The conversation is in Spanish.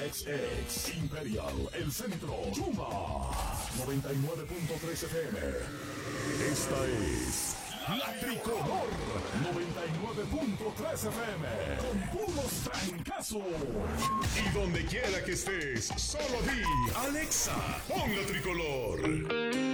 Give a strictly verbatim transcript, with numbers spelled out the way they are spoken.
X X Imperial, el centro, Chuma, noventa y nueve punto tres F M. Esta es La Tricolor, noventa y nueve punto tres F M, con puros trancazos. Y donde quiera que estés, solo di, Alexa, pon La Tricolor.